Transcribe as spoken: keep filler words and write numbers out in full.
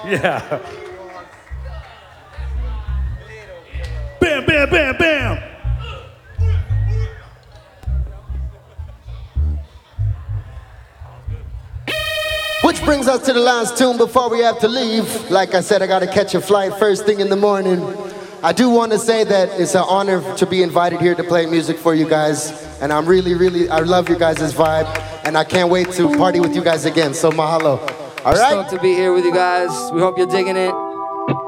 Yeah. Bam, bam, bam, bam. Which brings us to the last tune before we have to leave. Like I said, I gotta catch a flight first thing in the morning. I do want to say that it's an honor to be invited here to play music for you guys. And I'm really, really, I love you guys' vibe. And I can't wait to party with you guys again. So mahalo. All right? Stoked to be here with you guys. We hope you're digging it.